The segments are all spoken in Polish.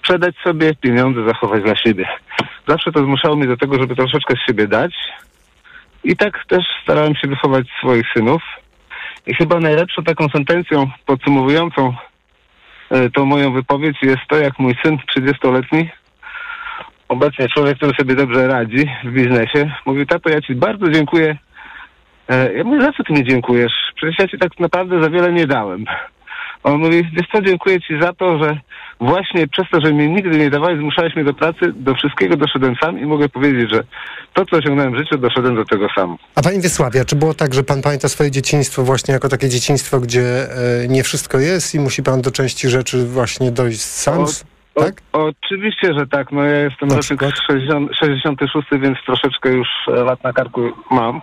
sprzedać sobie, pieniądze zachować dla siebie. Zawsze to zmuszało mnie do tego, żeby troszeczkę z siebie dać. I tak też starałem się wychować swoich synów. I chyba najlepszą taką sentencją podsumowującą tą moją wypowiedź jest to, jak mój syn 30-letni, obecnie człowiek, który sobie dobrze radzi w biznesie, mówił: tato, ja ci bardzo dziękuję. Ja mówię: za co ty mi dziękujesz? Przecież ja ci tak naprawdę za wiele nie dałem. On mówi: wiesz co, dziękuję ci za to, że właśnie przez to, że mi nigdy nie dawałeś, zmuszałeś mnie do pracy, do wszystkiego doszedłem sam i mogę powiedzieć, że to, co osiągnąłem w życiu, doszedłem do tego sam. A panie Wiesławie, czy było tak, że pan pamięta swoje dzieciństwo właśnie jako takie dzieciństwo, gdzie nie wszystko jest i musi pan do części rzeczy właśnie dojść sam? Tak? Oczywiście, że tak. No ja jestem rocznik 66, więc troszeczkę już lat na karku mam.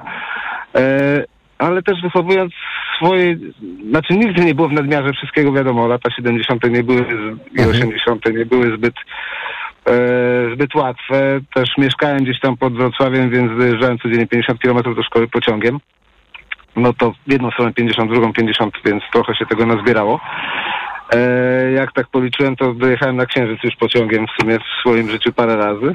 Ale też wychowując swoje... Znaczy nigdy nie było w nadmiarze wszystkiego, wiadomo. Lata 70. nie były i 80. nie były zbyt łatwe. Też mieszkałem gdzieś tam pod Wrocławiem, więc dojeżdżałem codziennie 50 km do szkoły pociągiem. No to w jedną stronę 50, drugą 50, więc trochę się tego nazbierało. Jak tak policzyłem, to dojechałem na Księżyc już pociągiem w sumie w swoim życiu parę razy.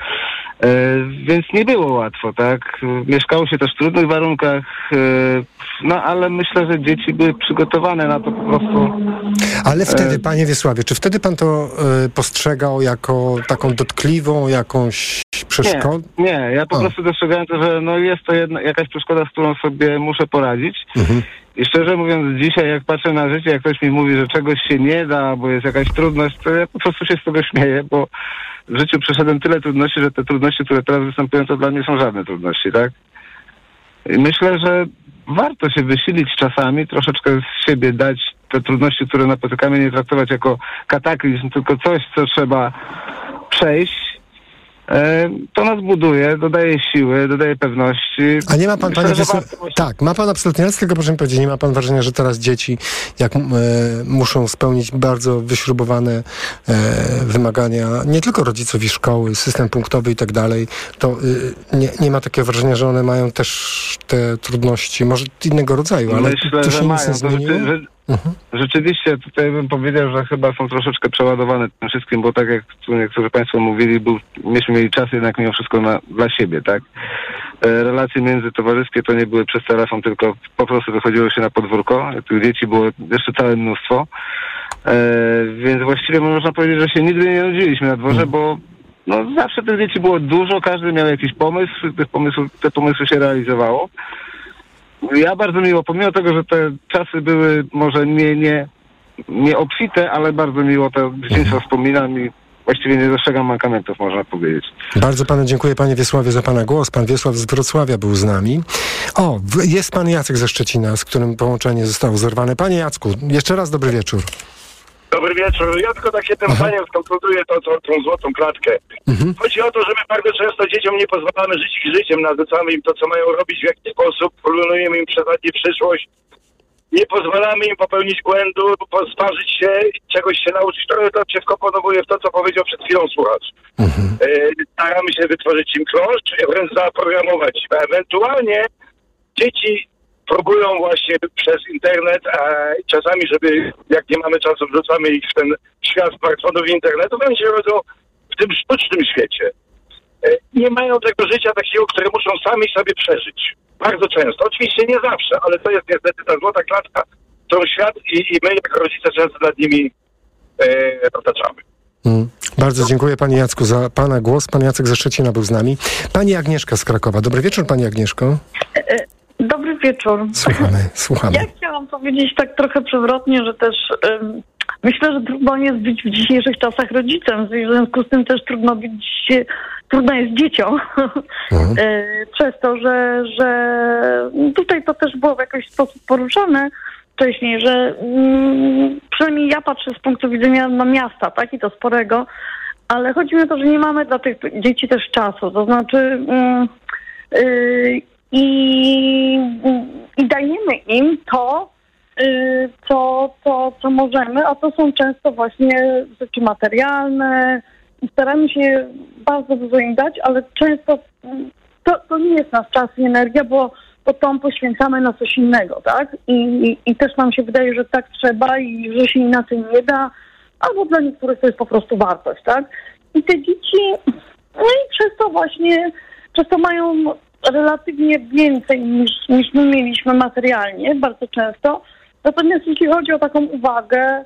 Więc nie było łatwo, tak? Mieszkało się też w trudnych warunkach, no ale myślę, że dzieci były przygotowane na to po prostu. Ale wtedy, panie Wiesławie, czy wtedy pan to postrzegał jako taką dotkliwą jakąś przeszkodę? Nie, ja po prostu dostrzegałem to, że no jest to jakaś przeszkoda, z którą sobie muszę poradzić. I szczerze mówiąc, dzisiaj jak patrzę na życie, jak ktoś mi mówi, że czegoś się nie da, bo jest jakaś trudność, to ja po prostu się z tego śmieję, bo w życiu przeszedłem tyle trudności, że te trudności, które teraz występują, to dla mnie są żadne trudności, tak? I myślę, że warto się wysilić czasami, troszeczkę z siebie dać te trudności, które napotykamy, nie traktować jako kataklizm, tylko coś, co trzeba przejść. To nas buduje, dodaje siły, dodaje pewności. A nie ma pan, panie Wiesławie... Tak, ma pan absolutnie rację, tylko proszę mi powiedzieć, nie ma pan wrażenia, że teraz dzieci, jak muszą spełnić bardzo wyśrubowane wymagania, nie tylko rodziców i szkoły, system punktowy i tak dalej, to nie ma takiego wrażenia, że one mają też te trudności, może innego rodzaju, ale myślę, to się że nic nie zmieniło? Rzeczywiście, tutaj bym powiedział, że chyba są troszeczkę przeładowane tym wszystkim, bo tak jak tu niektórzy państwo mówili, myśmy mieli czas jednak mimo wszystko dla siebie, tak? Relacje międzytowarzyskie to nie były przez telefon, tylko po prostu wychodziło się na podwórko. Tych dzieci było jeszcze całe mnóstwo. Więc właściwie można powiedzieć, że się nigdy nie nudziliśmy na dworze, bo no, zawsze tych dzieci było dużo, każdy miał jakiś pomysł, te pomysły się realizowało. Ja bardzo miło, pomimo tego, że te czasy były może nie obfite, ale bardzo miło to dzieciństwo wspominam i właściwie nie dostrzegam mankamentów, można powiedzieć. Bardzo panu dziękuję, panie Wiesławie, za pana głos. Pan Wiesław z Wrocławia był z nami. O, jest pan Jacek ze Szczecina, z którym połączenie zostało zerwane. Panie Jacku, jeszcze raz dobry wieczór. Dobry wieczór. Ja tylko tak się tym panią skonsultuję tą złotą klatkę. Chodzi o to, że my bardzo często dzieciom nie pozwalamy żyć ich życiem, narzucamy im to, co mają robić, w jaki sposób, planujemy im przesadnie przyszłość. Nie pozwalamy im popełnić błędu, posparzyć się, czegoś się nauczyć. To się wkomponowuje w to, co powiedział przed chwilą słuchacz. Staramy się wytworzyć im klosz, czy wręcz zaprogramować. A ewentualnie dzieci próbują właśnie przez internet, a czasami, żeby jak nie mamy czasu, wrzucamy ich w ten świat smartfonów i internetu, oni się rodzą w tym sztucznym świecie. Nie mają tego życia takiego, które muszą sami sobie przeżyć. Bardzo często. Oczywiście nie zawsze, ale to jest niestety ta złota klatka, którą świat i my jako rodzice często nad nimi otaczamy. Bardzo dziękuję panie Jacku za pana głos. Pan Jacek ze Szczecina był z nami. Pani Agnieszka z Krakowa. Dobry wieczór, pani Agnieszko. Dobry wieczór. Słuchamy. Ja chciałam powiedzieć tak trochę przewrotnie, że też myślę, że trudno jest być w dzisiejszych czasach rodzicem. W związku z tym też trudno jest dzieciom. Przez to, że tutaj to też było w jakiś sposób poruszane wcześniej, że przynajmniej ja patrzę z punktu widzenia miasta, tak, i to sporego, ale chodzi mi o to, że nie mamy dla tych dzieci też czasu. To znaczy i dajemy im to, co możemy, a to są często właśnie rzeczy materialne i staramy się bardzo dużo im dać, ale często to nie jest nasz czas i energia, bo to poświęcamy na coś innego, tak? I też nam się wydaje, że tak trzeba i że się inaczej nie da, albo dla niektórych to jest po prostu wartość, tak? I te dzieci, no i przez to mają relatywnie więcej niż my mieliśmy materialnie, bardzo często. Natomiast jeśli chodzi o taką uwagę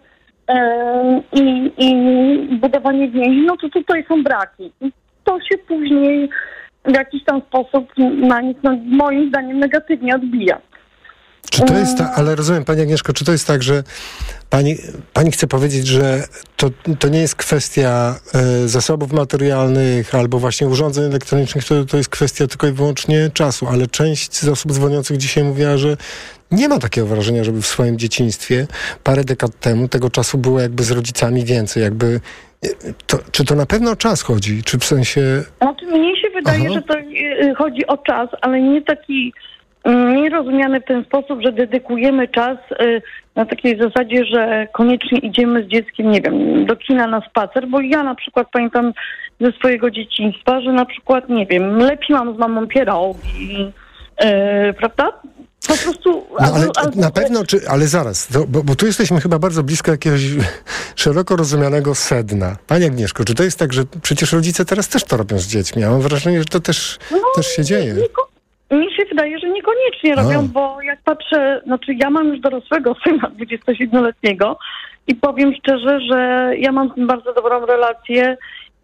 i budowanie więzi, no to tutaj są braki. I to się później w jakiś tam sposób na nich, no, moim zdaniem, negatywnie odbija. Czy to jest tak, ale rozumiem, Pani Agnieszko, czy to jest tak, że Pani chce powiedzieć, że to nie jest kwestia zasobów materialnych albo właśnie urządzeń elektronicznych, to jest kwestia tylko i wyłącznie czasu, ale część z osób dzwoniących dzisiaj mówiła, że nie ma takiego wrażenia, żeby w swoim dzieciństwie parę dekad temu tego czasu było jakby z rodzicami więcej, jakby czy to na pewno o czas chodzi, czy w sensie... Znaczy, mnie się wydaje, że to chodzi o czas, ale nie taki... Nie rozumiane w ten sposób, że dedykujemy czas na takiej zasadzie, że koniecznie idziemy z dzieckiem, nie wiem, do kina na spacer, bo ja na przykład pamiętam ze swojego dzieciństwa, że na przykład, nie wiem, lepiłam z mamą pierogi, prawda? Po prostu... No, ale na pewno, ale zaraz, bo tu jesteśmy chyba bardzo blisko jakiegoś szeroko rozumianego sedna. Pani Agnieszko, czy to jest tak, że przecież rodzice teraz też to robią z dziećmi? Ja mam wrażenie, że to też się dzieje. Mi się wydaje, że niekoniecznie robią, bo jak patrzę, znaczy ja mam już dorosłego syna 27-letniego i powiem szczerze, że ja mam z nim bardzo dobrą relację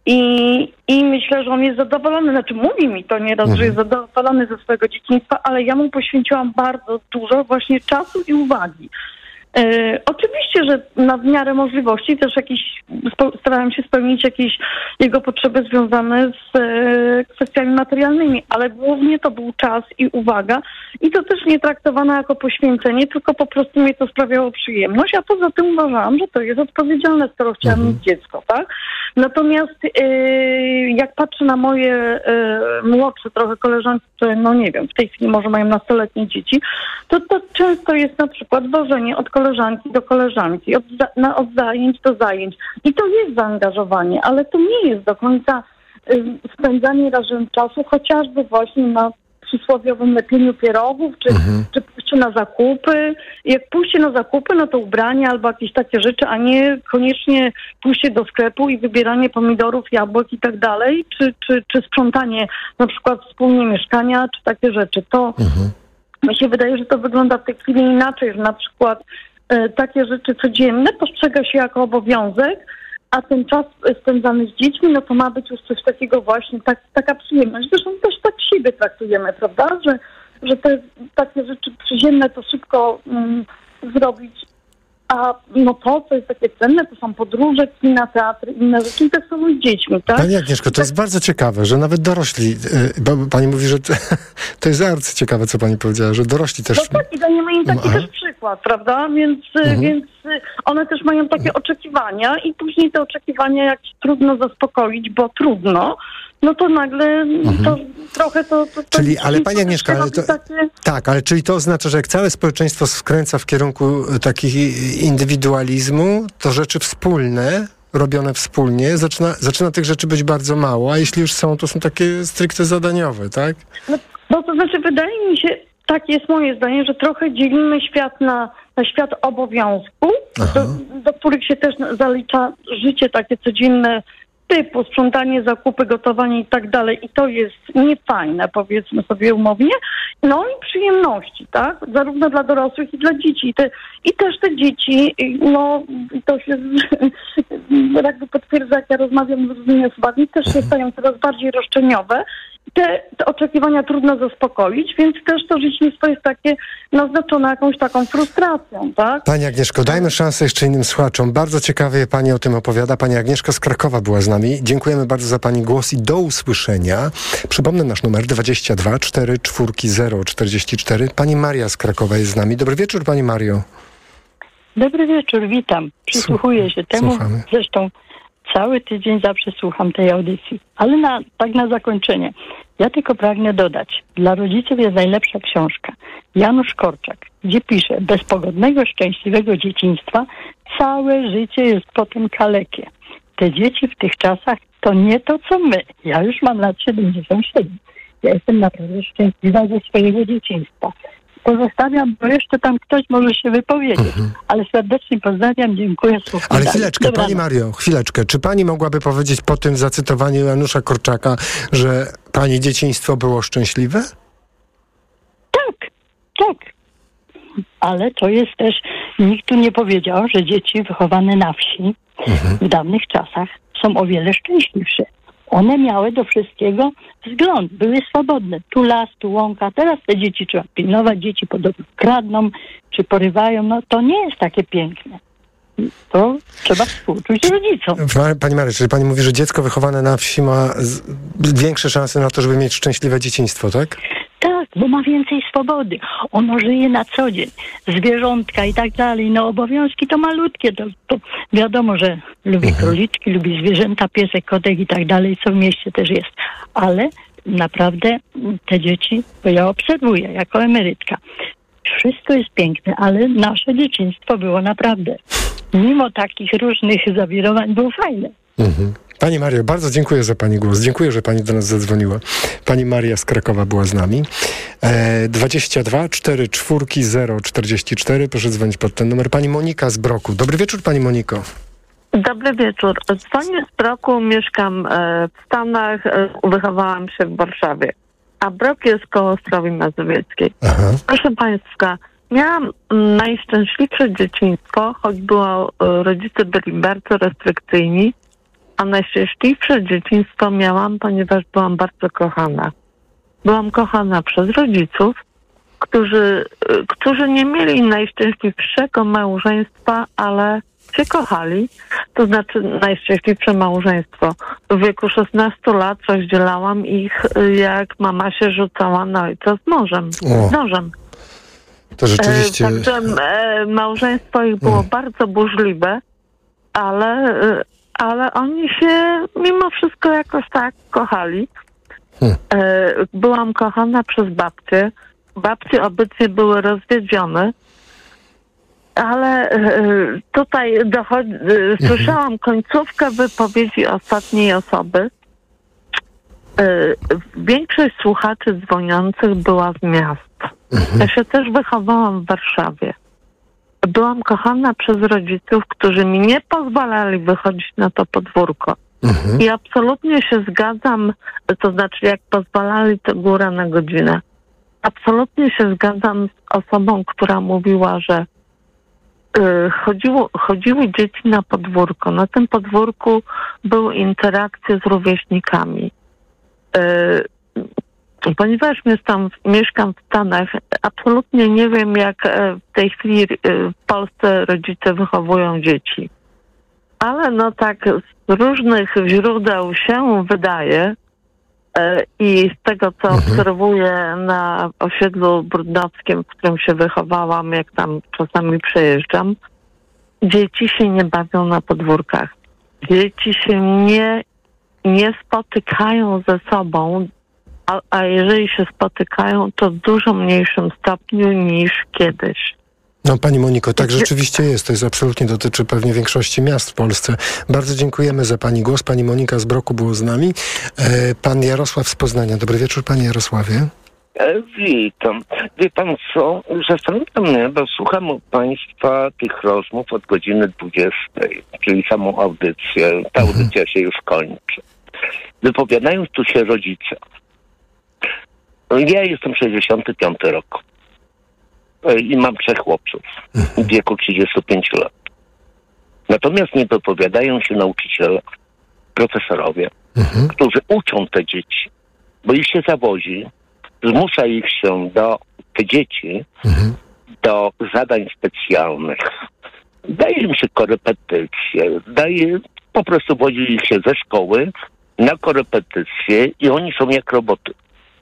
i myślę, że on jest zadowolony, znaczy mówi mi to nieraz, że jest zadowolony ze swojego dzieciństwa, ale ja mu poświęciłam bardzo dużo właśnie czasu i uwagi. Oczywiście, że na miarę możliwości też starałem się spełnić jakieś jego potrzeby związane z kwestiami materialnymi, ale głównie to był czas i uwaga i to też nie traktowane jako poświęcenie, tylko po prostu mnie to sprawiało przyjemność, a poza tym uważałam, że to jest odpowiedzialne, skoro chciałam mieć dziecko, tak? Natomiast jak patrzę na moje młodsze trochę koleżanki, które, no nie wiem, w tej chwili może mają nastoletnie dzieci, to często jest na przykład wożenie od koleżanki do koleżanki, od zajęć do zajęć. I to jest zaangażowanie, ale to nie jest do końca spędzanie razem czasu, chociażby właśnie na przysłowiowym lepieniu pierogów, czy pójście na zakupy. Jak pójście na zakupy, no to ubrania albo jakieś takie rzeczy, a nie koniecznie pójście do sklepu i wybieranie pomidorów, jabłek i tak dalej, czy sprzątanie na przykład wspólnie mieszkania, czy takie rzeczy. To mi się wydaje, że to wygląda w tej chwili inaczej, że na przykład takie rzeczy codzienne postrzega się jako obowiązek, a ten czas spędzany z dziećmi, no to ma być już coś takiego właśnie, taka przyjemność. Zresztą też tak siebie traktujemy, prawda? Że te takie rzeczy przyziemne to szybko zrobić, a no to, co jest takie cenne, to są podróże, kina, teatry, inne rzeczy i tak samo z dziećmi, tak? Pani Agnieszko, to jest bardzo ciekawe, że nawet dorośli, bo pani mówi, że to jest arcyciekawe, co pani powiedziała, że dorośli też... No tak, i dajemy im taki też przykład, prawda? Więc one też mają takie oczekiwania i później te oczekiwania, jak trudno zaspokoić, bo trudno, no to nagle to trochę to... Czyli, ale Pani Agnieszka, ale to, tak, ale czyli to oznacza, że jak całe społeczeństwo skręca w kierunku takiego indywidualizmu, to rzeczy wspólne, robione wspólnie, zaczyna tych rzeczy być bardzo mało, a jeśli już są, to są takie stricte zadaniowe, tak? No to znaczy, wydaje mi się, tak jest moje zdanie, że trochę dzielimy świat na świat obowiązku, do których się też zalicza życie takie codzienne, typu sprzątanie, zakupy, gotowanie i tak dalej. I to jest niefajne, powiedzmy sobie umownie. No i przyjemności, tak? Zarówno dla dorosłych i dla dzieci. I też te dzieci, no to się jakby potwierdza, jak ja rozmawiam z różnymi osobami, też się stają coraz bardziej roszczeniowe. Te oczekiwania trudno zaspokoić, więc też to życiństwo jest takie naznaczone jakąś taką frustracją, tak? Pani Agnieszko, dajmy szansę jeszcze innym słuchaczom. Bardzo ciekawie Pani o tym opowiada. Pani Agnieszka z Krakowa była z nami. Dziękujemy bardzo za Pani głos i do usłyszenia. Przypomnę nasz numer 22 44 044. Pani Maria z Krakowa jest z nami. Dobry wieczór, Pani Mario. Dobry wieczór, witam. Przysłuchuję się temu. Słuchamy. Zresztą cały tydzień zawsze słucham tej audycji. Ale na zakończenie. Ja tylko pragnę dodać. Dla rodziców jest najlepsza książka. Janusz Korczak, gdzie pisze: bez pogodnego, szczęśliwego dzieciństwa całe życie jest potem kalekie. Te dzieci w tych czasach to nie to, co my. Ja już mam lat 77. Ja jestem naprawdę szczęśliwa ze swojego dzieciństwa. pozostawiam, bo jeszcze tam ktoś może się wypowiedzieć. Ale serdecznie pozdrawiam, dziękuję. Ale chwileczkę, Pani Mario, chwileczkę. Czy Pani mogłaby powiedzieć po tym zacytowaniu Janusza Korczaka, że Pani dzieciństwo było szczęśliwe? Tak. Ale to jest też, nikt tu nie powiedział, że dzieci wychowane na wsi w dawnych czasach są o wiele szczęśliwsze. One miały do wszystkiego wzgląd, były swobodne. Tu las, tu łąka. Teraz te dzieci trzeba pilnować, dzieci podobno kradną, czy porywają. No to nie jest takie piękne. To trzeba współczuć rodzicom. Pani Maria, czyli Pani mówi, że dziecko wychowane na wsi ma większe szanse na to, żeby mieć szczęśliwe dzieciństwo, tak? Tak, bo ma więcej swobody. Ono żyje na co dzień. Zwierzątka i tak dalej. No obowiązki to malutkie. To wiadomo, że lubi króliczki, lubi zwierzęta, piesek, kotek i tak dalej, co w mieście też jest. Ale naprawdę te dzieci, bo ja obserwuję jako emerytka, wszystko jest piękne, ale nasze dzieciństwo było naprawdę, mimo takich różnych zawirowań, było fajne. Pani Mario, bardzo dziękuję za Pani głos. Dziękuję, że Pani do nas zadzwoniła. Pani Maria z Krakowa była z nami. 22 44 044. Proszę dzwonić pod ten numer. Pani Monika z Broku. Dobry wieczór, Pani Moniko. Dobry wieczór. Dzwonię z Broku, mieszkam w Stanach, wychowałam się w Warszawie. A Brok jest koło Ostrowi Mazowieckiej. Proszę Państwa, miałam najszczęśliwsze dzieciństwo, choć rodzice byli bardzo restrykcyjni, a najszczęśliwsze dzieciństwo miałam, ponieważ byłam bardzo kochana. Byłam kochana przez rodziców, którzy nie mieli najszczęśliwszego małżeństwa, ale się kochali. To znaczy najszczęśliwsze małżeństwo. W wieku 16 lat rozdzielałam ich, jak mama się rzucała na ojca z nożem. To rzeczywiście... Także małżeństwo ich było bardzo burzliwe, ale oni się mimo wszystko jakoś tak kochali. Byłam kochana przez babcię. Babcie obydwie były rozwiedzione, ale tutaj słyszałam końcówkę wypowiedzi ostatniej osoby. Większość słuchaczy dzwoniących była z miast. Ja się też wychowałam w Warszawie. Byłam kochana przez rodziców, którzy mi nie pozwalali wychodzić na to podwórko. I absolutnie się zgadzam, to znaczy jak pozwalali, to góra na godzinę. Absolutnie się zgadzam z osobą, która mówiła, że chodziły dzieci na podwórko. Na tym podwórku były interakcje z rówieśnikami. Ponieważ mieszkam w Stanach, absolutnie nie wiem, jak w tej chwili w Polsce rodzice wychowują dzieci. Ale no tak z różnych źródeł się wydaje i z tego, co obserwuję na osiedlu brudnowskim, w którym się wychowałam, jak tam czasami przejeżdżam, dzieci się nie bawią na podwórkach. Dzieci się nie spotykają ze sobą, a jeżeli się spotykają, to w dużo mniejszym stopniu niż kiedyś. No Pani Moniko, tak rzeczywiście jest. To absolutnie dotyczy pewnie większości miast w Polsce. Bardzo dziękujemy za Pani głos. Pani Monika z Broku było z nami. Pan Jarosław z Poznania. Dobry wieczór, Panie Jarosławie. Witam. Wie Pan co? Zastanawia mnie, bo słucham u Państwa tych rozmów od godziny 20, czyli samą audycję. Ta audycja się już kończy. Wypowiadają tu się rodzice. Ja jestem 65 rok i mam 3 chłopców w wieku 35 lat. Natomiast nie wypowiadają się nauczyciele, profesorowie, którzy uczą te dzieci, bo ich się zawozi, zmusza ich się te dzieci do zadań specjalnych. Daje im się korepetycje, po prostu wozi ich się ze szkoły na korepetycje i oni są jak roboty.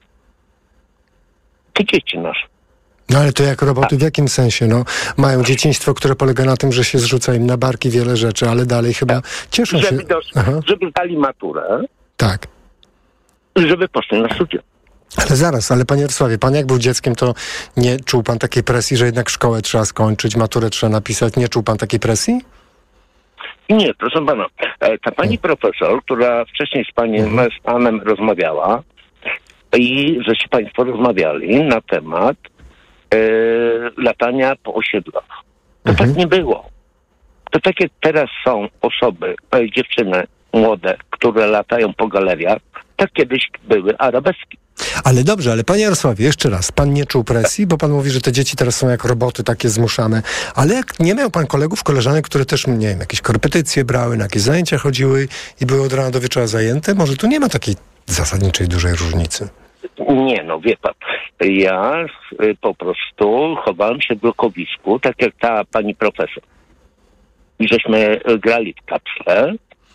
Te dzieci nasze. No ale to jak roboty w jakim sensie? No, mają dzieciństwo, które polega na tym, że się zrzuca im na barki wiele rzeczy, ale dalej chyba cieszą się. Żeby zdali maturę. Tak. Żeby poszli na studia. Ale Panie Jarosławie, Pan jak był dzieckiem, to nie czuł Pan takiej presji, że jednak szkołę trzeba skończyć, maturę trzeba napisać? Nie czuł Pan takiej presji? Nie, proszę Pana. Ta Pani profesor, która wcześniej z Panem rozmawiała i żeście Państwo rozmawiali na temat latania po osiedlach. To tak nie było. To tak jak teraz są osoby, dziewczyny młode, które latają po galeriach, tak kiedyś były arabeski. Ale dobrze, ale panie Jarosławie, jeszcze raz, pan nie czuł presji, bo pan mówi, że te dzieci teraz są jak roboty takie zmuszane, ale jak nie miał pan kolegów, koleżanek, które też, nie wiem, jakieś korepetycje brały, na jakieś zajęcia chodziły i były od rana do wieczora zajęte? Może tu nie ma takiej zasadniczej, dużej różnicy? Nie, no wie pan, ja po prostu chowałem się w blokowisku, tak jak ta pani profesor. I żeśmy grali w kapsle,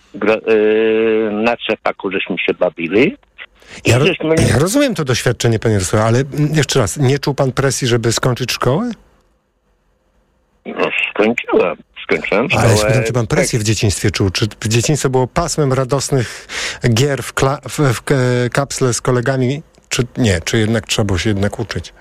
na trzepaku żeśmy się bawili. Ja rozumiem to doświadczenie, panie Jarosławie, ale jeszcze raz, nie czuł pan presji, żeby skończyć szkołę? No, skończyłem szkołę. Ale ja pytam, czy pan presję w dzieciństwie czuł? Czy dzieciństwo było pasmem radosnych gier w kapsle z kolegami, czy nie? Czy jednak trzeba było się jednak uczyć?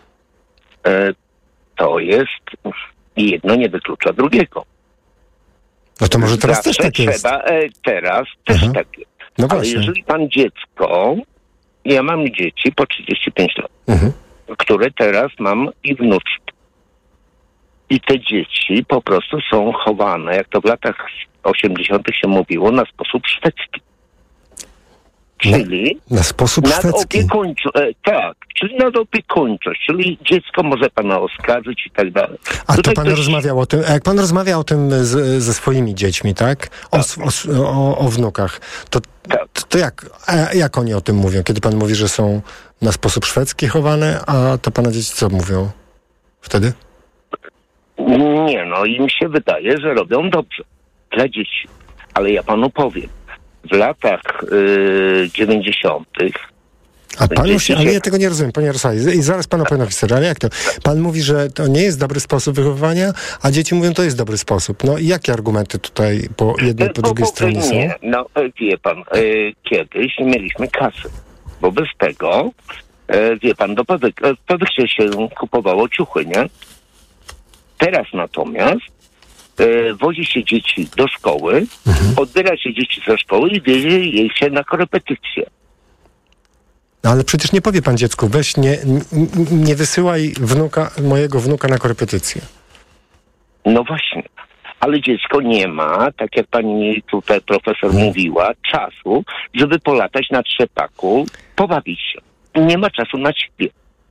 To jest jedno nie wyklucza drugiego. No to może teraz też tak jest. Teraz też tak jest. No ale właśnie. jeżeli pan dziecko, ja mam dzieci po 35 lat, które teraz mam i wnuczki. I te dzieci po prostu są chowane, jak to w latach 80. się mówiło, na sposób szwedzki. Czyli na sposób szwedzki. Tak, czyli nadopiekuńczość, czyli dziecko może pana oskarżyć i tak dalej. A to pan rozmawiał o tym, jak pan rozmawia o tym ze swoimi dziećmi, tak? O wnukach, to jak oni o tym mówią? Kiedy pan mówi, że są na sposób szwedzki chowane, a to pana dzieci co mówią wtedy? Nie, no im się wydaje, że robią dobrze dla dzieci. Ale ja panu powiem, w latach 90. A pan ale ja tego nie rozumiem, panie Jarosławie. I zaraz panu powiem historię, ale jak to? Pan mówi, że to nie jest dobry sposób wychowywania, a dzieci mówią, to jest dobry sposób. No i jakie argumenty tutaj po jednej, po drugiej stronie są? Nie, no wie pan, kiedyś nie mieliśmy kasy. Wobec tego, wie pan, do Pawykcie się kupowało ciuchy, nie? Teraz natomiast wozi się dzieci do szkoły, odbiera się dzieci ze szkoły i wiezie je się na korepetycje. No ale przecież nie powie pan dziecku, weź nie wysyłaj mojego wnuka na korepetycje. No właśnie, ale dziecko nie ma, tak jak pani tutaj profesor mówiła, czasu, żeby polatać na trzepaku, pobawić się. Nie ma czasu na ciebie.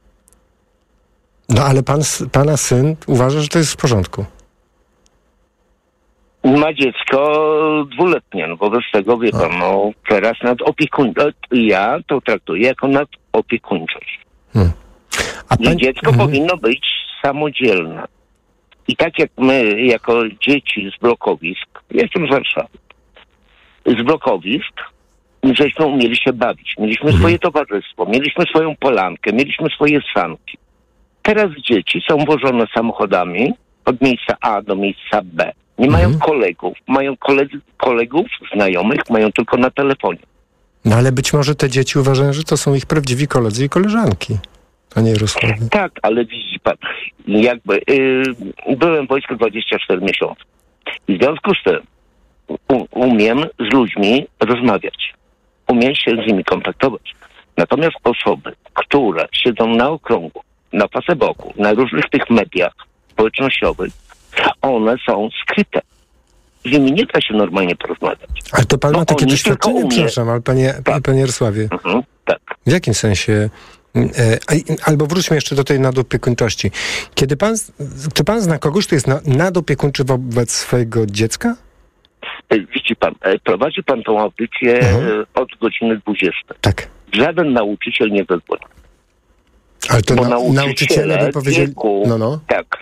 No ale pana syn uważa, że to jest w porządku. Ma dziecko 2-letnie, no wobec tego, wie pan, no teraz ja to traktuję jako nadopiekuńczość. I dziecko powinno być samodzielne. I tak jak my, jako dzieci z blokowisk, ja jestem z Warszawy, z blokowisk, żeśmy umieli się bawić. Mieliśmy swoje towarzystwo, mieliśmy swoją polankę, mieliśmy swoje sanki. Teraz dzieci są wożone samochodami od miejsca A do miejsca B. Nie mają kolegów. Mają kolegów, znajomych, mają tylko na telefonie. No ale być może te dzieci uważają, że to są ich prawdziwi koledzy i koleżanki. Panie Jarosławie. Tak, ale widzi pan, jakby byłem w wojsku 24 miesiące. I w związku z tym umiem z ludźmi rozmawiać. Umiem się z nimi kontaktować. Natomiast osoby, które siedzą na okrągło, na Facebooku, na różnych tych mediach społecznościowych, one są skryte. Z nimi nie da się normalnie porozmawiać. Ale to pan ma takie doświadczenie? Przepraszam, ale panie Jarosławie. Tak. W jakim sensie? Albo wróćmy jeszcze do tej nadopiekuńczości. Czy pan zna kogoś, kto jest nadopiekuńczy wobec swojego dziecka? Widzi pan, prowadzi pan tą audycję od godziny 20. Tak. Żaden nauczyciel nie zadzwoni. Ale to nauczyciele by powiedzieli... Wieku, tak.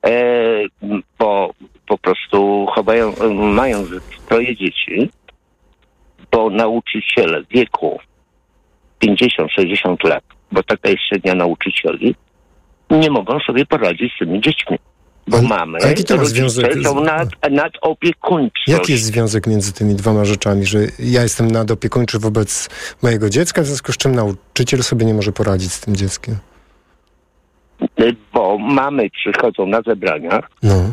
Bo po prostu mają troje dzieci, bo nauczyciele w wieku 50-60 lat, bo taka jest średnia nauczycieli, nie mogą sobie poradzić z tymi dziećmi. Bo mamy, rodzice są nadopiekuńczy. Jaki jest związek między tymi dwoma rzeczami, że ja jestem nadopiekuńczy wobec mojego dziecka, w związku z czym nauczyciel sobie nie może poradzić z tym dzieckiem? Bo mamy przychodzą na zebraniach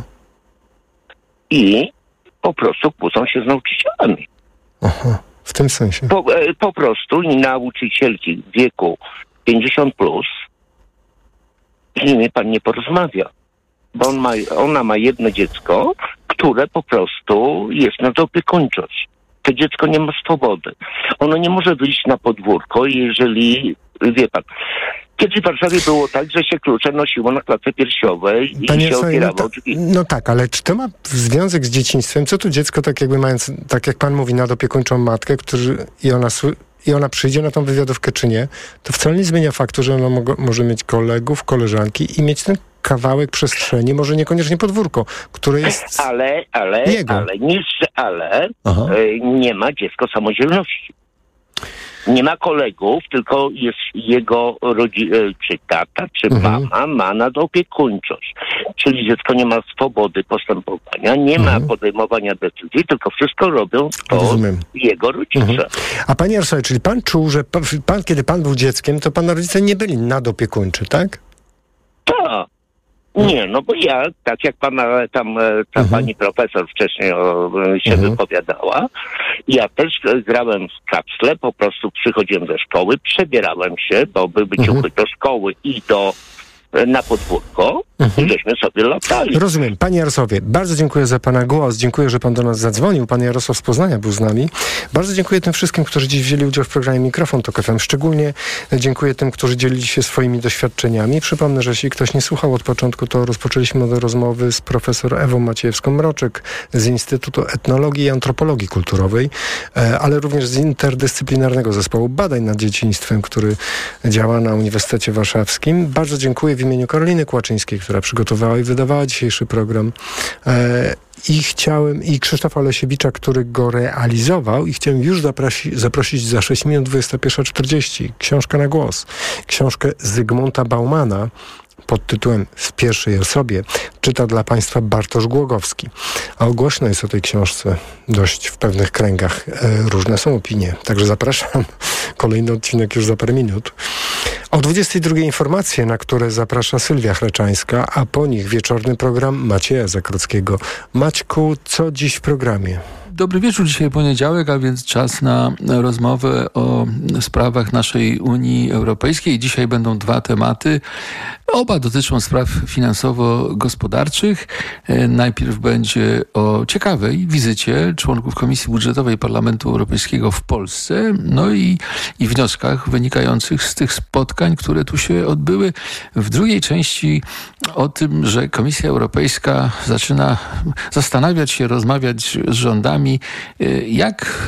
i po prostu kłócą się z nauczycielami. Aha, w tym sensie. Po prostu nauczycielki w wieku 50+, z nimi pan nie porozmawia. Bo ona ma jedno dziecko, które po prostu jest nadopiekuńczość. To dziecko nie ma swobody. Ono nie może wyjść na podwórko, jeżeli, wie pan, kiedyś w Warszawie było tak, że się klucze nosiło na klatce piersiowej i się otwierało drzwi. No tak, ale czy to ma związek z dzieciństwem? Co tu dziecko, tak jakby mając, tak jak pan mówi, nadopiekuńczą matkę, i ona przyjdzie na tą wywiadówkę czy nie, to wcale nie zmienia faktu, że ona może mieć kolegów, koleżanki i mieć ten kawałek przestrzeni, może niekoniecznie podwórko, które jest jego. Nie ma dziecko samodzielności. Nie ma kolegów, tylko jest jego czy tata, czy mama ma nadopiekuńczość. Czyli dziecko nie ma swobody postępowania, nie ma podejmowania decyzji, tylko wszystko robią to jego rodzice. A panie Jarosławie, czyli pan czuł, że kiedy pan był dzieckiem, to pana rodzice nie byli nadopiekuńczy, tak? Tak. Nie, no bo ja, tak jak pana ta pani profesor wcześniej się wypowiadała, ja też grałem w kapsle, po prostu przychodziłem ze szkoły, przebierałem się, bo były ciuchy do szkoły i na podwórko i żeśmy sobie latali. Rozumiem. Panie Jarosławie, bardzo dziękuję za pana głos. Dziękuję, że pan do nas zadzwonił. Pan Jarosław z Poznania był z nami. Bardzo dziękuję tym wszystkim, którzy dziś wzięli udział w programie Mikrofon Tok FM. Szczególnie dziękuję tym, którzy dzielili się swoimi doświadczeniami. Przypomnę, że jeśli ktoś nie słuchał od początku, to rozpoczęliśmy od rozmowy z profesor Ewą Maciejewską-Mroczek z Instytutu Etnologii i Antropologii Kulturowej, ale również z interdyscyplinarnego zespołu badań nad dzieciństwem, który działa na Uniwersytecie Warszawskim. Bardzo dziękuję w imieniu Karoliny Kłaczyńskiej, która przygotowała i wydawała dzisiejszy program. I Krzysztofa Lesiewicza, który go realizował, i chciałem już zaprosić za 6 minut 21:40. Książka na głos. Książkę Zygmunta Baumana pod tytułem W pierwszej osobie czyta dla państwa Bartosz Głogowski. A głośno jest o tej książce dość w pewnych kręgach. Różne są opinie. Także zapraszam. Kolejny odcinek już za parę minut. O 22:00 informacje, na które zaprasza Sylwia Chraczańska, a po nich wieczorny program Macieja Zakrockiego. Maćku, co dziś w programie? Dobry wieczór, dzisiaj poniedziałek, a więc czas na rozmowę o sprawach naszej Unii Europejskiej. Dzisiaj będą dwa tematy. Oba dotyczą spraw finansowo-gospodarczych. Najpierw będzie o ciekawej wizycie członków Komisji Budżetowej Parlamentu Europejskiego w Polsce, no i wnioskach wynikających z tych spotkań, które tu się odbyły. W drugiej części o tym, że Komisja Europejska zaczyna zastanawiać się, rozmawiać z rządami, jak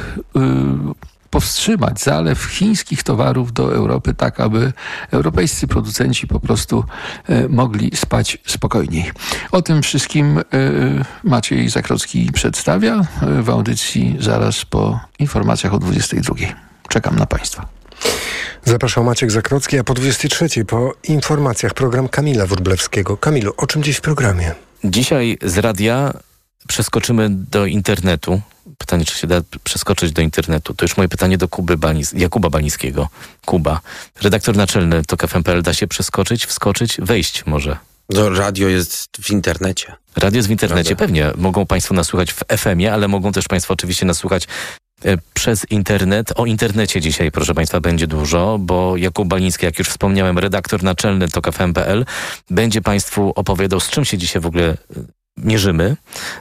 powstrzymać zalew chińskich towarów do Europy, tak aby europejscy producenci po prostu mogli spać spokojniej. O tym wszystkim Maciej Zakrocki przedstawia w audycji zaraz po informacjach o 22:00. Czekam na państwa. Zapraszał Maciek Zakrocki, a po 23:00 po informacjach program Kamila Wróblewskiego. Kamilu, o czym dziś w programie? Dzisiaj z radia przeskoczymy do internetu. Pytanie, czy się da przeskoczyć do internetu. To już moje pytanie do Jakuba Balińskiego. Kuba, redaktor naczelny TOK FM.pl. Da się przeskoczyć, wskoczyć, wejść może? No, radio jest w internecie. Radio jest w internecie, pewnie. Mogą państwo nas słuchać w FM-ie, ale mogą też państwo oczywiście nas słuchać przez internet. O internecie dzisiaj, proszę państwa, będzie dużo, bo Jakub Baliński, jak już wspomniałem, redaktor naczelny TOK FM.pl, będzie państwu opowiadał, z czym się dzisiaj w ogóle mierzymy,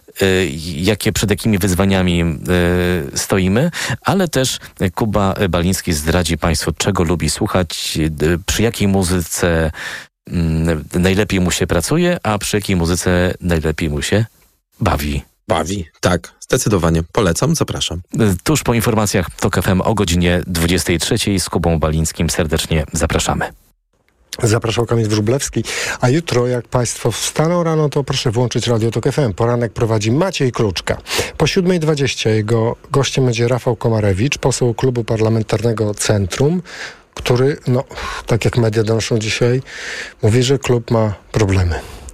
przed jakimi wyzwaniami stoimy, ale też Kuba Baliński zdradzi państwu, czego lubi słuchać, przy jakiej muzyce najlepiej mu się pracuje, a przy jakiej muzyce najlepiej mu się bawi. Bawi, tak, zdecydowanie. Polecam, zapraszam. Tuż po informacjach TOK FM o godzinie 23:00 z Kubą Balińskim serdecznie zapraszamy. Zapraszał Kamil Wróblewski. A jutro, jak państwo wstaną rano, to proszę włączyć Radio Tok FM. Poranek prowadzi Maciej Kluczka. Po 7:20 jego gościem będzie Rafał Komarewicz, poseł Klubu Parlamentarnego Centrum, który, tak jak media donoszą dzisiaj, mówi, że klub ma problemy.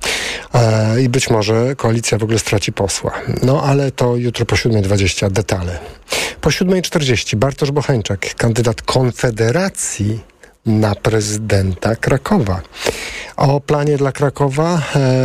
I być może koalicja w ogóle straci posła. Ale to jutro po 7:20 detale. Po 7:40 Bartosz Bocheńczak, kandydat Konfederacji na prezydenta Krakowa. O planie dla Krakowa,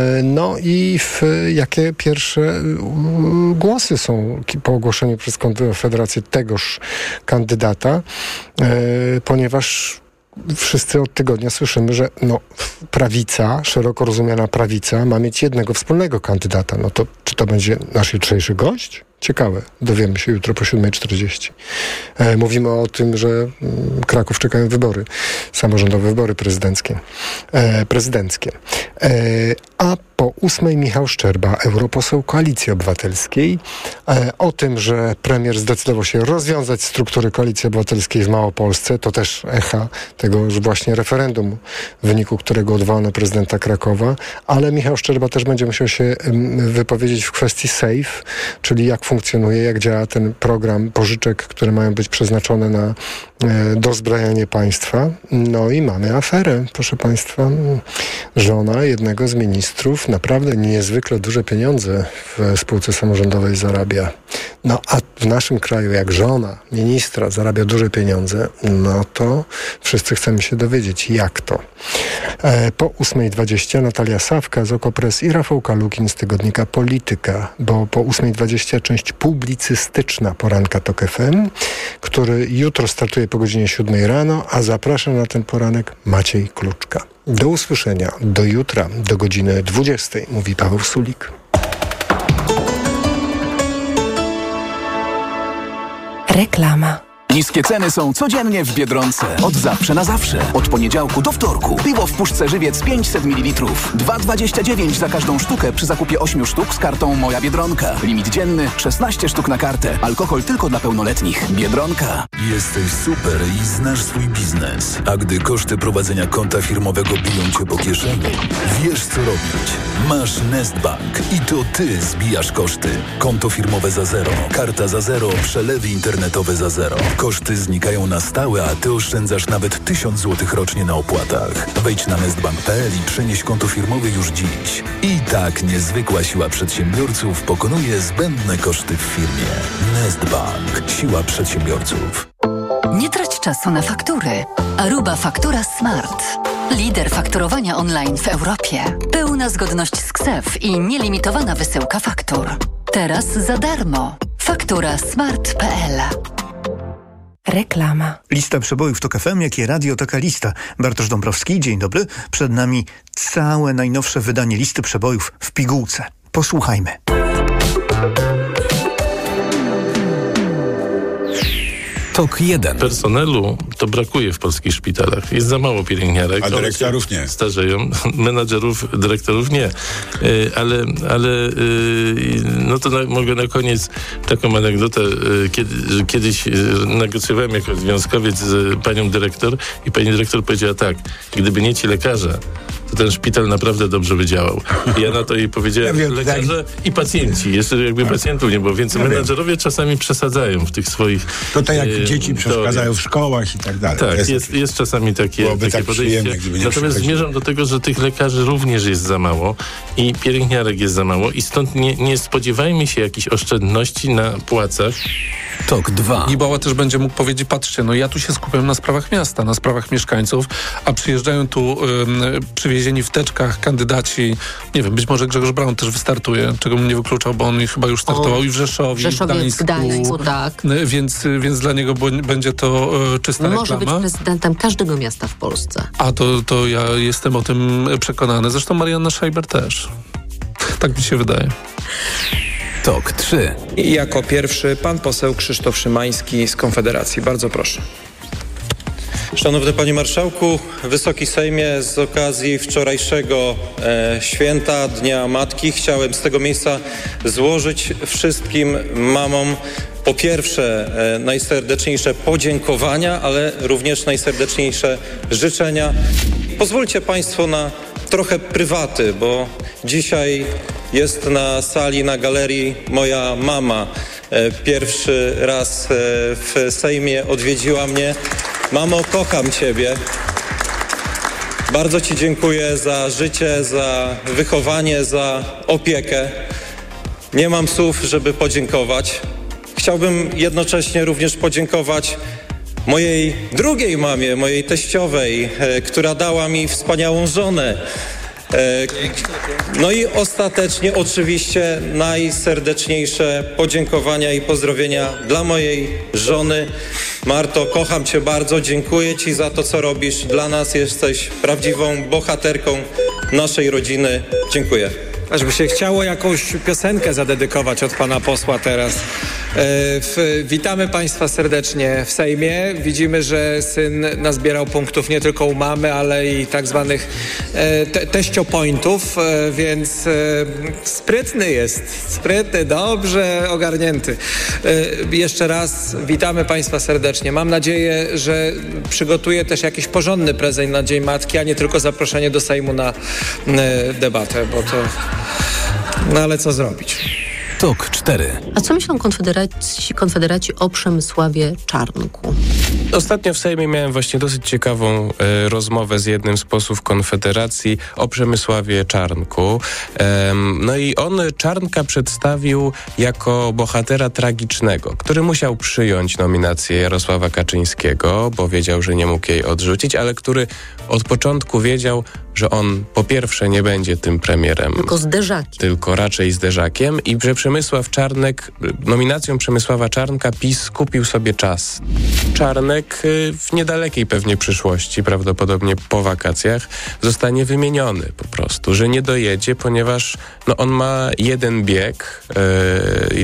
i jakie pierwsze głosy są po ogłoszeniu przez Konfederację tegoż kandydata, ponieważ wszyscy od tygodnia słyszymy, że prawica, szeroko rozumiana prawica ma mieć jednego wspólnego kandydata. No to czy to będzie nasz jutrzejszy gość? Ciekawe. Dowiemy się jutro po 7:40. Mówimy o tym, że Kraków czekają wybory samorządowe, wybory prezydenckie. A po 8:00 Michał Szczerba, europoseł Koalicji Obywatelskiej. O tym, że premier zdecydował się rozwiązać struktury Koalicji Obywatelskiej w Małopolsce, to też echa tego już właśnie referendum, w wyniku którego odwołano prezydenta Krakowa, ale Michał Szczerba też będzie musiał się wypowiedzieć w kwestii SAFE, czyli jak funkcjonuje, jak działa ten program pożyczek, które mają być przeznaczone na dozbrajanie państwa. No i mamy aferę, proszę państwa. Żona jednego z ministrów naprawdę niezwykle duże pieniądze w spółce samorządowej zarabia. No a w naszym kraju, jak żona ministra zarabia duże pieniądze, no to wszyscy chcemy się dowiedzieć, jak to. Po 8:20 Natalia Sawka z Okopres i Rafał Kalukin z tygodnika Polityka, bo po 8:20 część publicystyczna poranka TOK FM, który jutro startuje po godzinie 7:00 rano, a zapraszam na ten poranek Maciej Kluczka. Do usłyszenia, do jutra, do godziny 20:00, mówi Paweł Sulik. Reklama. Niskie ceny są codziennie w Biedronce. Od zawsze na zawsze. Od poniedziałku do wtorku. Piwo w puszce Żywiec 500 ml. 2,29 za każdą sztukę przy zakupie 8 sztuk z kartą Moja Biedronka. Limit dzienny 16 sztuk na kartę. Alkohol tylko dla pełnoletnich. Biedronka. Jesteś super i znasz swój biznes. A gdy koszty prowadzenia konta firmowego biją cię po kieszeni, wiesz co robić. Masz Nestbank i to ty zbijasz koszty. Konto firmowe za zero. Karta za zero. Przelewy internetowe za zero. Koszty znikają na stałe, a ty oszczędzasz nawet 1000 zł rocznie na opłatach. Wejdź na nestbank.pl i przenieś konto firmowe już dziś. I tak niezwykła siła przedsiębiorców pokonuje zbędne koszty w firmie. Nestbank. Siła przedsiębiorców. Nie trać czasu na faktury. Aruba Faktura Smart. Lider fakturowania online w Europie. Pełna zgodność z KSeF i nielimitowana wysyłka faktur. Teraz za darmo. Fakturasmart.pl. Reklama. Lista przebojów TOK FM, jak i Radio Taka Lista. Bartosz Dąbrowski, dzień dobry. Przed nami całe najnowsze wydanie listy przebojów w pigułce. Posłuchajmy. TOK 1. Personelu to brakuje w polskich szpitalach. Jest za mało pielęgniarek. A dyrektorów nie. Starzeją. Menadżerów, dyrektorów nie. No to mogę na koniec taką anegdotę. Kiedyś negocjowałem jako związkowiec z panią dyrektor i pani dyrektor powiedziała tak: gdyby nie ci lekarze, to ten szpital naprawdę dobrze by działał. I ja na to jej powiedziałem, lekarze i pacjenci. Jeszcze jakby pacjentów nie było, więc menadżerowie czasami przesadzają w tych swoich... To tak jak dzieci przeszkadzają w szkołach i tak dalej. Tak, jest czasami takie podejście. Natomiast zmierzam do tego, że tych lekarzy również jest za mało i pielęgniarek jest za mało i stąd nie spodziewajmy się jakichś oszczędności na płacach. TOK 2. Gibała też będzie mógł powiedzieć, patrzcie, no ja tu się skupiam na sprawach miasta, na sprawach mieszkańców, a przyjeżdżają tu przywiezieni w teczkach kandydaci, nie wiem, być może Grzegorz Braun też wystartuje, czego bym nie wykluczał, bo on chyba już startował i w Rzeszowie, w Gdańsku, tak. Więc dla niego będzie to czysta reklama. Może być prezydentem każdego miasta w Polsce. A to ja jestem o tym przekonany. Zresztą Marianna Schreiber też. Tak mi się wydaje. TOK 3. I jako pierwszy pan poseł Krzysztof Szymański z Konfederacji. Bardzo proszę. Szanowny Panie Marszałku, Wysoki Sejmie, z okazji wczorajszego święta Dnia Matki chciałem z tego miejsca złożyć wszystkim mamom po pierwsze najserdeczniejsze podziękowania, ale również najserdeczniejsze życzenia. Pozwólcie Państwo na trochę prywaty, bo dzisiaj jest na sali, na galerii moja mama. Pierwszy raz w Sejmie odwiedziła mnie. Mamo, kocham Ciebie. Bardzo Ci dziękuję za życie, za wychowanie, za opiekę. Nie mam słów, żeby podziękować. Chciałbym jednocześnie również podziękować mojej drugiej mamie, mojej teściowej, która dała mi wspaniałą żonę. No i ostatecznie oczywiście najserdeczniejsze podziękowania i pozdrowienia dla mojej żony. Marto, kocham cię bardzo, dziękuję ci za to, co robisz. Dla nas jesteś prawdziwą bohaterką naszej rodziny. Dziękuję. Aż by się chciało jakąś piosenkę zadedykować od pana posła teraz. Witamy państwa serdecznie w Sejmie. Widzimy, że syn nazbierał punktów nie tylko u mamy, ale i tak zwanych teściopointów, więc sprytny jest. Sprytny, dobrze ogarnięty. Jeszcze raz witamy państwa serdecznie. Mam nadzieję, że przygotuje też jakiś porządny prezent na Dzień Matki, a nie tylko zaproszenie do Sejmu na debatę, bo to... No ale co zrobić? TOK 4. A co myślą konfederaci o Przemysławie Czarnku? Ostatnio w Sejmie miałem właśnie dosyć ciekawą rozmowę z jednym z posłów Konfederacji o Przemysławie Czarnku. No i on Czarnka przedstawił jako bohatera tragicznego, który musiał przyjąć nominację Jarosława Kaczyńskiego, bo wiedział, że nie mógł jej odrzucić, ale który od początku wiedział, że on po pierwsze nie będzie tym premierem. Tylko zderzakiem. Tylko raczej zderzakiem i że Przemysław Czarnek, nominacją Przemysława Czarnka PiS skupił sobie czas. Czarnek w niedalekiej pewnie przyszłości, prawdopodobnie po wakacjach, zostanie wymieniony po prostu, że nie dojedzie, ponieważ on ma jeden bieg i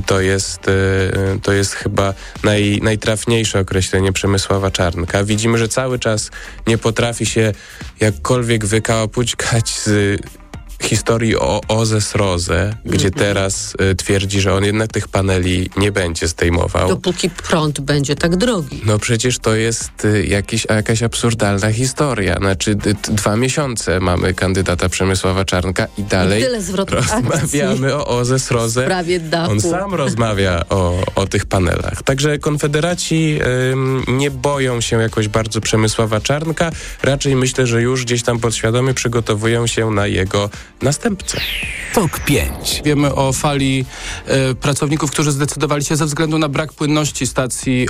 to jest chyba najtrafniejsze określenie Przemysława Czarnka. Widzimy, że cały czas nie potrafi się jakkolwiek wykapućkać z historii o OZE Sroze, gdzie teraz twierdzi, że on jednak tych paneli nie będzie zdejmował. Dopóki prąd będzie tak drogi. No przecież to jest jakaś absurdalna historia. Znaczy 2 miesiące mamy kandydata Przemysława Czarnka i dalej rozmawiamy o OZE Sroze. On sam rozmawia o tych panelach. Także konfederaci nie boją się jakoś bardzo Przemysława Czarnka. Raczej myślę, że już gdzieś tam podświadomie przygotowują się na jego następcę. TOK 5. Wiemy o fali pracowników, którzy zdecydowali się ze względu na brak płynności stacji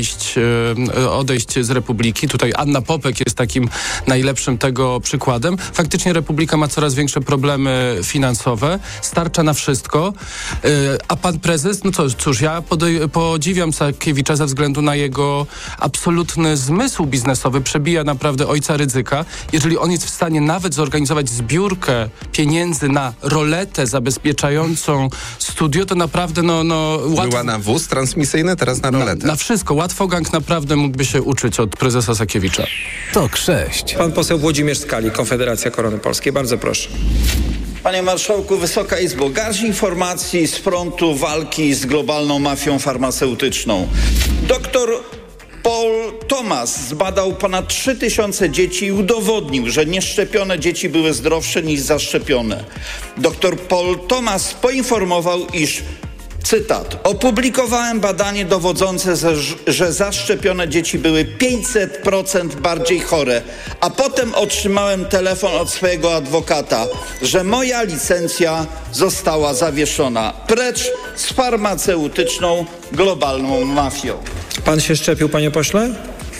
odejść z Republiki. Tutaj Anna Popek jest takim najlepszym tego przykładem. Faktycznie Republika ma coraz większe problemy finansowe. Starcza na wszystko. A pan prezes, cóż, ja podziwiam Sakiewicza ze względu na jego absolutny zmysł biznesowy. Przebija naprawdę ojca Rydzyka. Jeżeli on jest w stanie nawet zorganizować zbiórkę pieniędzy na roletę zabezpieczającą studio, to naprawdę łatwo... Była na wóz transmisyjny, teraz na roletę. Na wszystko. Łatwogang naprawdę mógłby się uczyć od prezesa Sakiewicza. TOK 6. Pan poseł Włodzimierz Skali, Konfederacja Korony Polskiej. Bardzo proszę. Panie Marszałku, Wysoka Izbo, garść informacji z frontu walki z globalną mafią farmaceutyczną. Doktor Paul Thomas zbadał ponad 3000 dzieci i udowodnił, że nieszczepione dzieci były zdrowsze niż zaszczepione. Dr Paul Thomas poinformował, iż, cytat, opublikowałem badanie dowodzące, że zaszczepione dzieci były 500% bardziej chore, a potem otrzymałem telefon od swojego adwokata, że moja licencja została zawieszona. Precz z farmaceutyczną globalną mafią. Pan się szczepił, panie pośle?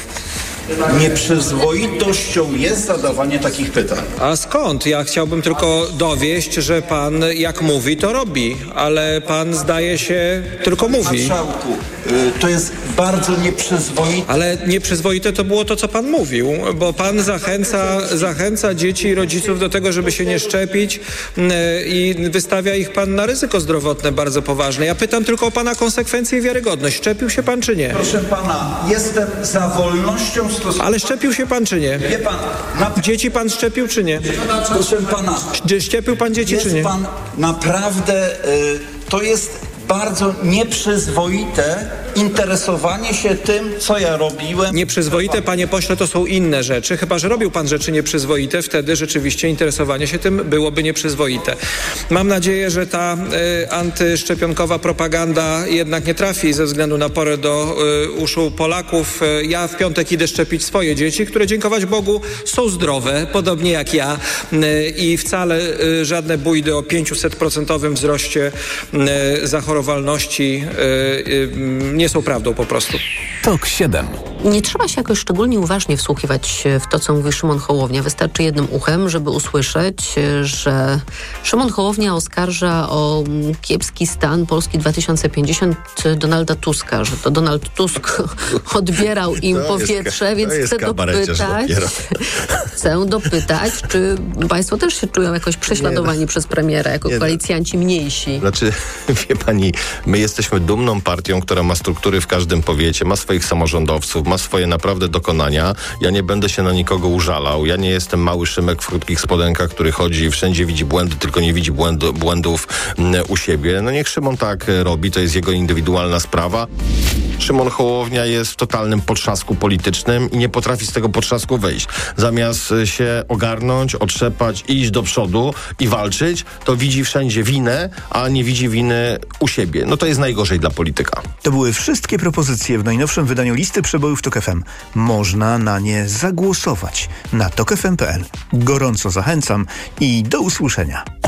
Nieprzyzwoitością jest zadawanie takich pytań. A skąd? Ja chciałbym tylko dowieść, że pan jak mówi, to robi, ale pan zdaje się tylko mówi. Marszałku, to jest bardzo nieprzyzwoite. Ale nieprzyzwoite to było to, co pan mówił, bo pan zachęca dzieci i rodziców do tego, żeby się nie szczepić i wystawia ich pan na ryzyko zdrowotne bardzo poważne. Ja pytam tylko o pana konsekwencje i wiarygodność. Szczepił się pan czy nie? Proszę pana, jestem za wolnością stosunku. Ale szczepił się pan czy nie? Wie pan, dzieci pan szczepił czy nie? Proszę pana, szczepił pan dzieci czy nie? Jest pan naprawdę, to jest bardzo nieprzyzwoite interesowanie się tym, co ja robiłem. Nieprzyzwoite, panie pośle, to są inne rzeczy. Chyba że robił pan rzeczy nieprzyzwoite, wtedy rzeczywiście interesowanie się tym byłoby nieprzyzwoite. Mam nadzieję, że ta antyszczepionkowa propaganda jednak nie trafi ze względu na porę do uszu Polaków. Ja w piątek idę szczepić swoje dzieci, które dziękować Bogu są zdrowe, podobnie jak ja i wcale żadne bójdy o 500% wzroście zachorowalności nie są prawdą po prostu. TOK 7. Nie trzeba się jakoś szczególnie uważnie wsłuchiwać w to, co mówi Szymon Hołownia. Wystarczy jednym uchem, żeby usłyszeć, że Szymon Hołownia oskarża o kiepski stan Polski 2050 Donalda Tuska, że to Donald Tusk odbierał im powietrze, więc chcę dopytać, czy państwo też się czują jakoś prześladowani przez premiera, jako koalicjanci mniejsi? Znaczy, wie pani, my jesteśmy dumną partią, która ma struktury w każdym powiecie, ma swoich samorządowców, ma swoje naprawdę dokonania. Ja nie będę się na nikogo użalał. Ja nie jestem mały Szymek w krótkich spodenkach, który chodzi i wszędzie widzi błędy, tylko nie widzi błędów u siebie. No niech Szymon tak robi, to jest jego indywidualna sprawa. Szymon Hołownia jest w totalnym potrzasku politycznym i nie potrafi z tego potrzasku wyjść. Zamiast się ogarnąć, otrzepać, iść do przodu i walczyć, to widzi wszędzie winę, a nie widzi winy u siebie. No to jest najgorzej dla polityka. To były wszystkie propozycje w najnowszym wydaniu listy przebojów TOK FM. Można na nie zagłosować na tokfm.pl. Gorąco zachęcam i do usłyszenia.